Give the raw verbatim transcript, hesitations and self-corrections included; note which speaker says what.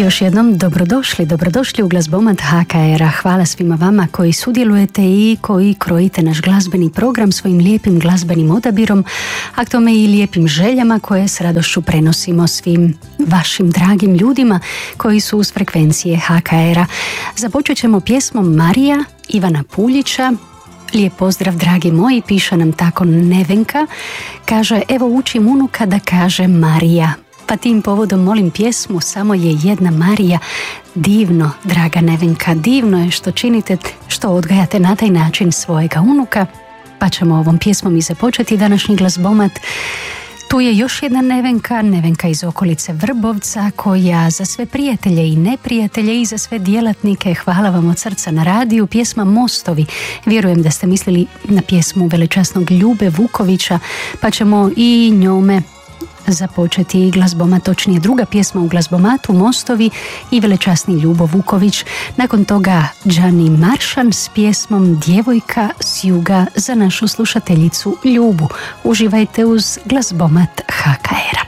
Speaker 1: još jednom dobrodošli, dobrodošli u Glazbomat ha ka era. Hvala svima vama koji sudjelujete i koji krojite naš glazbeni program svojim lijepim glazbenim odabirom, a k tome i lijepim željama koje s radošću prenosimo svim vašim dragim ljudima koji su uz frekvencije ha ka era. Započet ćemo pjesmom Marija Ivana Puljića. Lijep pozdrav dragi moji, piše nam tako Nevenka, kaže evo učim unuka da kaže Marija. Pa tim povodom molim pjesmu Samo je jedna Marija. Divno, draga Nevenka, divno je što činite, što odgajate na taj način svojega unuka. Pa ćemo ovom pjesmom i započeti današnji glazbomat. Tu je još jedna Nevenka, Nevenka iz okolice Vrbovca, koja za sve prijatelje i neprijatelje i za sve djelatnike, hvala vam od srca na radiju, pjesma Mostovi. Vjerujem da ste mislili na pjesmu veličasnog Ljube Vukovića, pa ćemo i njome započeti glazbomat, točnije druga pjesma u glazbomatu, Mostovi i velečasni Ljubo Vuković. Nakon toga Đani Maršan s pjesmom Djevojka s juga za našu slušateljicu Ljubu. Uživajte uz glazbomat ha ka era.